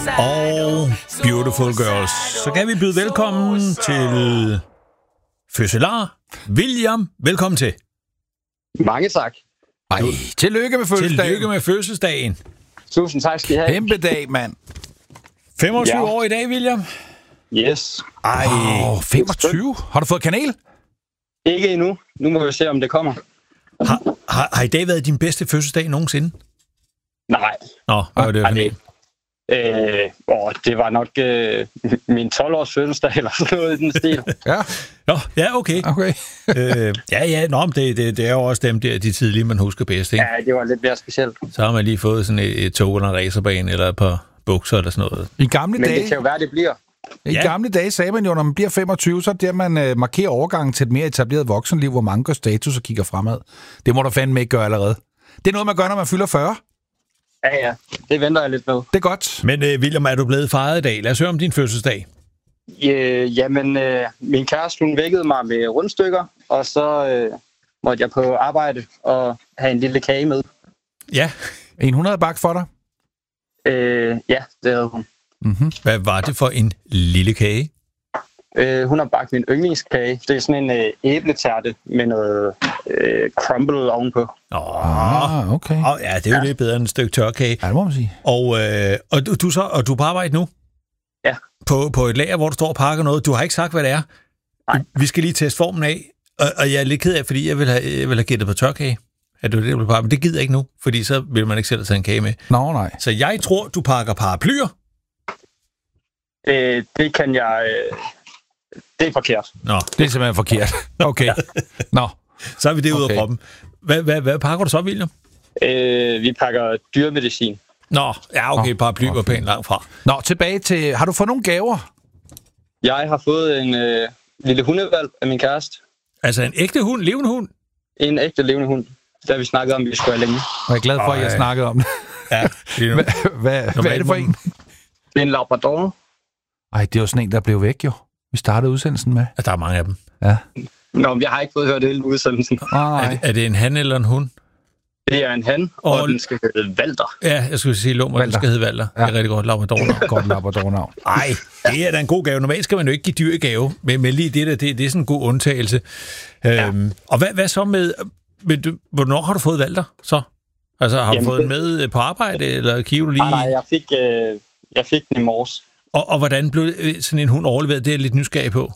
Og Beautiful Girls. Så kan vi byde velkommen til fødselar William. Velkommen til. Mange tak. Ej, tillykke med fødselsdagen. Tillykke med fødselsdagen. Tusind tak skal I have. Kæmpe dag, mand. 25 år i dag, William. Yes. Ej, 25? Har du fået kanel? Ikke endnu. Nu må vi se, om det kommer. Har i dag været din bedste fødselsdag nogensinde? Nej. Nå, hvad var det for en? Det var nok min 12-års fødselsdag, eller sådan noget i den stil. Ja. Nå, ja, okay. Nå, men det er jo også dem der, de tidlige, man husker bedst, ikke? Ja, det var lidt mere specielt. Så har man lige fået sådan et tog eller en racerbane, eller et par bukser, eller sådan noget. I gamle Men dage, det kan jo være, det bliver. gamle dage sagde man jo, når man bliver 25, så er det, man markerer overgangen til et mere etableret voksenliv, hvor mange gør status og kigger fremad. Det må du fandme ikke gøre allerede. Det er noget, man gør, når man fylder 40. Ja. Det venter jeg lidt med. Det er godt. Men William, er du blevet fejret i dag? Lad os høre om din fødselsdag. Min kæreste, hun vækkede mig med rundstykker, og så måtte jeg på arbejde og have en lille kage med. Ja. En 100 bak for dig? Ja, det havde hun. Mm-hmm. Hvad var det for en lille kage? Hun har bagt min yndlingskage. Det er sådan en æbletærte med noget crumble ovenpå. Okay. Ja, det er jo lidt bedre end et stykke tørkage. Ja, det må man sige. Og du er på arbejde nu? Ja. På et lager, hvor du står og pakker noget. Du har ikke sagt, hvad det er. Nej. Vi skal lige teste formen af. Og jeg er lidt ked af, fordi jeg vil have gættet på tørkage. At det blev pakket. Men det gider jeg ikke nu, fordi så vil man ikke selv tage en kage med. Nå, nej. Så jeg tror, du pakker paraplyer. Det kan jeg... Det er forkert. Nå. Det er simpelthen forkert. Okay. Nå. Så er vi det ud af proppen. Hvad pakker du så, William? Vi pakker dyremedicin. Nå, ja, okay. Paraplyer var pænt langt fra. Nå, tilbage til... Har du fået nogle gaver? Jeg har fået en lille hundevalp af min kæreste. Altså en ægte hund? Levende hund? En ægte levende hund. Det har vi snakket om, vi skulle have længe. Og jeg er glad for, at jeg snakkede om det. Ja. Hvad er det for en? Det er en labrador. Ej, det er jo sådan en, der blev væk, jo. Vi startede udsendelsen med. Ja, der er mange af dem. Ja. Nå, jeg har ikke fået hørt hele udsendelsen. Er det en han eller en hund? Det er en han, og den skal hedde Walter. Ja, jeg skulle sige lummer, den skal hedde Walter. Ja. Det er rigtig godt labrador. Godt labrador-navn. Ej, det er da en god gave. Normalt skal man jo ikke give dyr i gave, men lige det der, det er sådan en god undtagelse. Og hvad så med hvornår har du fået Walter så? Altså, har du fået den med på arbejde, eller kigger du lige? Nej, jeg fik den i morges. Og hvordan blev sådan en hund overleveret? Det er jeg lidt nysgerrig på.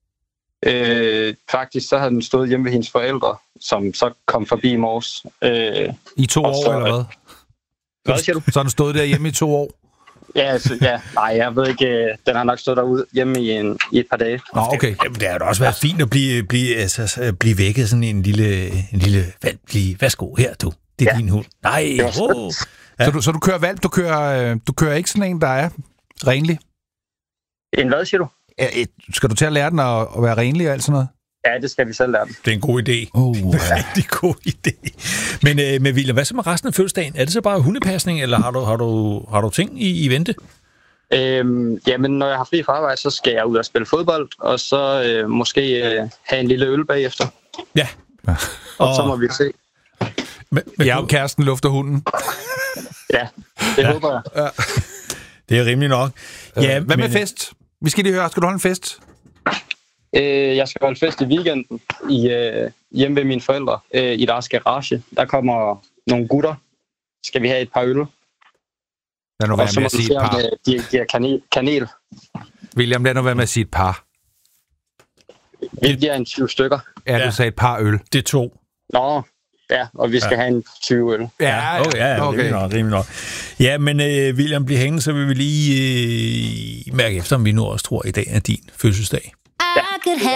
Faktisk så havde den stået hjemme ved hendes forældre, som så kom forbi i morges. I 2 år, eller hvad? Hvad siger du? Så har den stået derhjemme i 2 år? Ja, nej, jeg ved ikke. Den har nok stået derude hjemme i et par dage. Nå, okay. Det har da også været fint at blive vækket sådan en lille valp. Værsgo, her du. Det er din hund. Nej, Ja. Så du kører valp, du kører ikke sådan en, der er renlig? En hvad, siger du? Skal du til at lære den at være renlig og alt sådan noget? Ja, det skal vi selv lære den. Det er en god idé. Rigtig god idé. Men William, hvad så med resten af fødselsdagen? Er det så bare hundepasning, eller har du ting i vente? Jamen, når jeg har fri fra arbejde, så skal jeg ud og spille fodbold, og så måske have en lille øl bagefter. Ja. Og så må vi se. Jeg og kæresten lufter hunden. Ja, det håber jeg. Ja. Det er rimelig nok. Ja, hvad med fest? Vi skal lige høre, skal du holde en fest? Jeg skal holde fest i weekenden hjemme ved mine forældre i deres garage. Der kommer nogle gutter. Skal vi have et par øl? Lad nu være med at sige et par. De giver kanel. William, lad nu være med at sige et par. Vi giver en 20 stykker. Ja, du sagde et par øl. Det er 2. Nå, ja, og vi skal have en 20 øl. Ja, okay. Rimelig nok. Ja, men William, bliv hængende, så vil vi lige mærke efter, om vi nu også tror, at i dag er din fødselsdag. Ja.